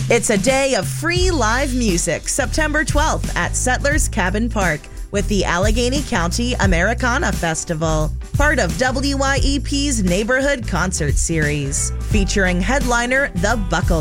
It's a day of free live music, September 12th at Settlers Cabin Park with the Allegheny County Americana Festival, part of WYEP's Neighborhood Concert Series, featuring headliner The Buckle